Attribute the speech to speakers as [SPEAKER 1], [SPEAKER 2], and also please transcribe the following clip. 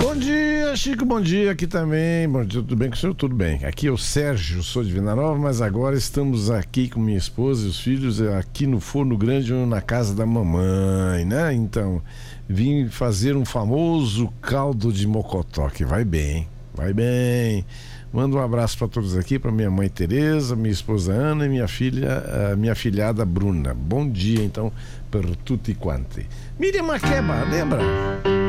[SPEAKER 1] Bom dia, Chico, bom dia aqui também. Bom dia, tudo bem com o senhor? Tudo bem. Aqui é o Sérgio, sou de Vila Nova, mas agora estamos aqui com minha esposa e os filhos aqui no Forno Grande, na casa da mamãe, né? Então, vim fazer um famoso caldo de mocotó, que vai bem, vai bem. Mando um abraço para todos aqui, para minha mãe Tereza, minha esposa Ana e minha filhada Bruna. Bom dia, então, per tutti quanti. Miriam Makeba, lembra?